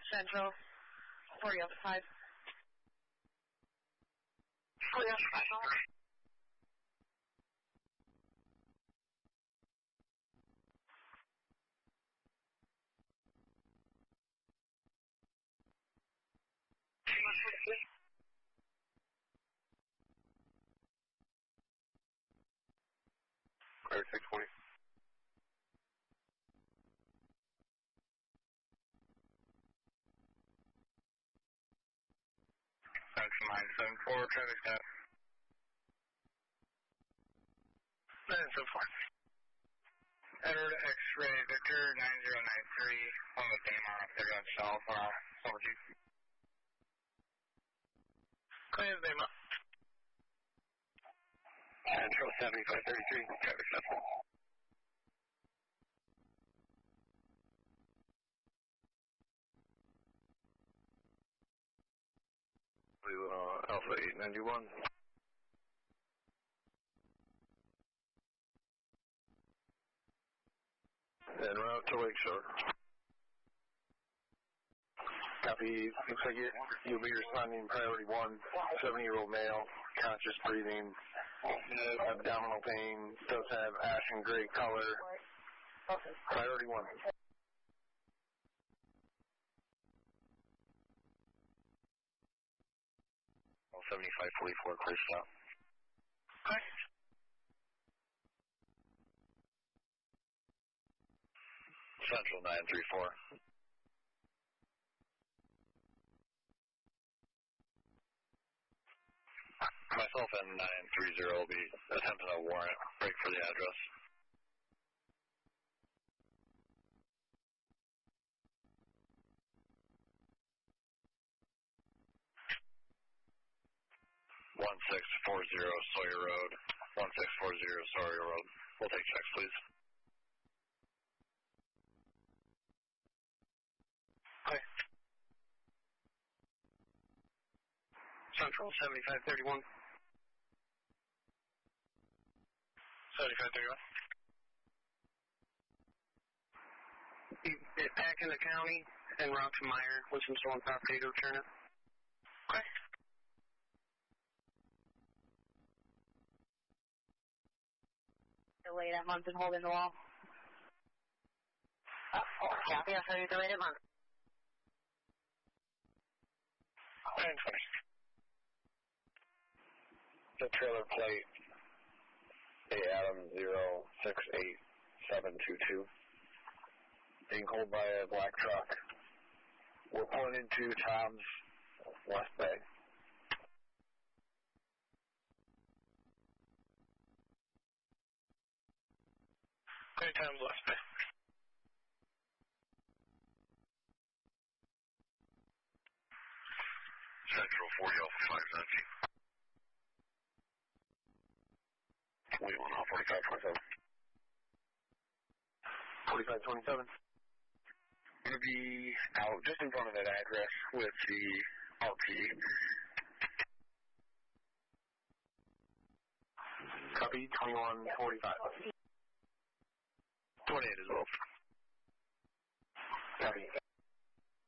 Central, 40 Alpha 5. 40 Alpha 5, over. Clear 620. Central 974, traffic stop. 974. Edward X-ray Victor 9093, on the Dama, they're going south, over to you. Clear Dama. Central 7533, traffic stop. Alpha 891. En route to Lakeshore. Copy. Looks like you'll be responding priority 1. 70-year-old male, conscious breathing, abdominal pain, does have ash and gray color. Priority 1. 7544, clear stop. Okay. Central 934. Myself and 930 will be attempting a warrant break for the address. One 1640 Sawyer Road. 1640 Sawyer Road. We'll take checks, please. Okay. Central 7531. 7531. Back in the county and route to Meyer with some stolen property to return it. Okay. Delay that month and hold in the wall. Copy, I'll show you delay that month. 920. The trailer plate A Adam 068722. Being hauled by a black truck. We're pulling into Tom's West Bay. Okay, Tom's West Bay. Central 40 Alpha 5 Nancy. Wait, 1 Alpha 4527. 4527. I'm going to be out just in front of that address with the RP. Copy 2145. 28 as well. Copy.